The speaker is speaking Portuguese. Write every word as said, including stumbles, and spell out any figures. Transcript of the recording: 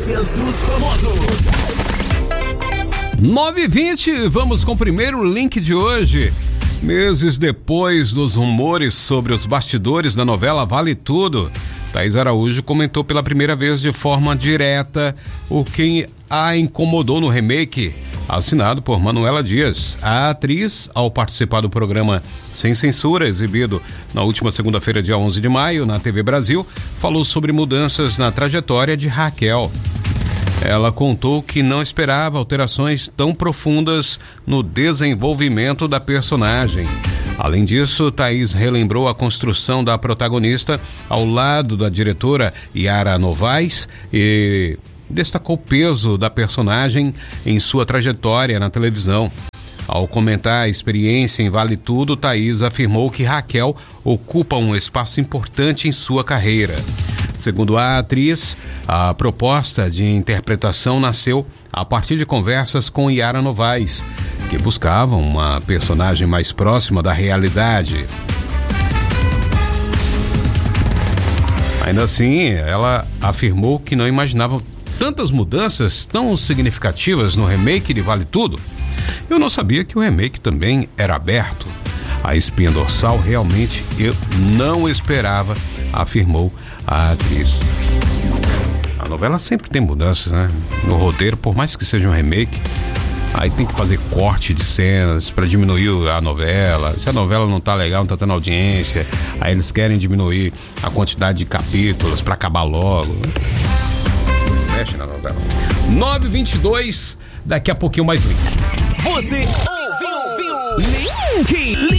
Notícias dos famosos. nove e vinte, vamos com o primeiro link de hoje. Meses depois dos rumores sobre os bastidores da novela Vale Tudo, Thaís Araújo comentou pela primeira vez de forma direta o que a incomodou no remake assinado por Manuela Dias. A atriz, ao participar do programa Sem Censura, exibido na última segunda-feira, dia onze de maio, na T V Brasil, falou sobre mudanças na trajetória de Raquel. Ela contou que não esperava alterações tão profundas no desenvolvimento da personagem. Além disso, Thaís relembrou a construção da protagonista ao lado da diretora Yara Novaes e destacou o peso da personagem em sua trajetória na televisão. Ao comentar a experiência em Vale Tudo, Thaís afirmou que Raquel ocupa um espaço importante em sua carreira. Segundo a atriz, a proposta de interpretação nasceu a partir de conversas com Yara Novaes, que buscavam uma personagem mais próxima da realidade. Ainda assim, ela afirmou que não imaginava tantas mudanças tão significativas no remake de Vale Tudo. Eu não sabia que o remake também era aberto. A espinha dorsal realmente eu não esperava, afirmou a atriz. A novela sempre tem mudanças, né? No roteiro, por mais que seja um remake, aí tem que fazer corte de cenas para diminuir a novela. Se a novela não tá legal, não tá tendo audiência, aí eles querem diminuir a quantidade de capítulos para acabar logo. Mexe na novela. nove e vinte e dois, daqui a pouquinho mais link. Você ouviu, ouviu, link.